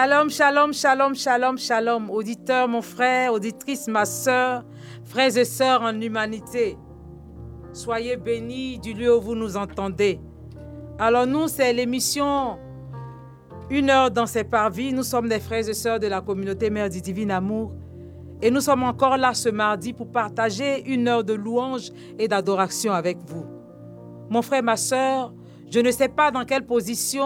Shalom, shalom, shalom, shalom, shalom. Auditeur, mon frère, auditrice, ma sœur, frères et sœurs en humanité. Soyez bénis du lieu où vous nous entendez. Alors nous, c'est l'émission Une heure dans ses parvis. Nous sommes des frères et sœurs de la communauté Mère du Divin Amour. Et nous sommes encore là ce mardi pour partager une heure de louange et d'adoration avec vous. Mon frère, ma sœur, je ne sais pas dans quelle position